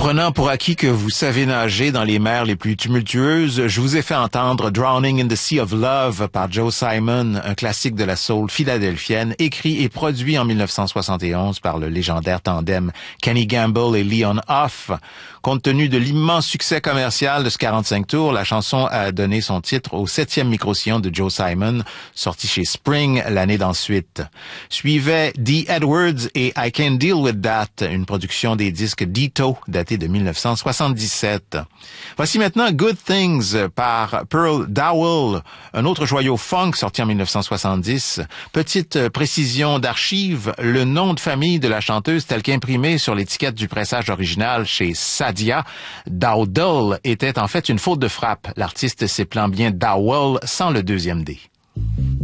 Prenant pour acquis que vous savez nager dans les mers les plus tumultueuses, je vous ai fait entendre Drowning in the Sea of Love par Joe Simon, un classique de la soul philadelphienne, écrit et produit en 1971 par le légendaire tandem Kenny Gamble et Leon Huff. Compte tenu de l'immense succès commercial de ce 45 tours, la chanson a donné son titre au 7e micro-sillon de Joe Simon, sorti chez Spring l'année d'ensuite. Suivait Dee Edwards et I Can't Deal With That, une production des disques Ditto, daté de 1977. Voici maintenant Good Things par Pearl Dowell, un autre joyau funk sorti en 1970. Petite précision d'archive, le nom de famille de la chanteuse tel qu'imprimé sur l'étiquette du pressage original chez Sadia, Dowdle, était en fait une faute de frappe. L'artiste s'épelant bien Dowell sans le deuxième D.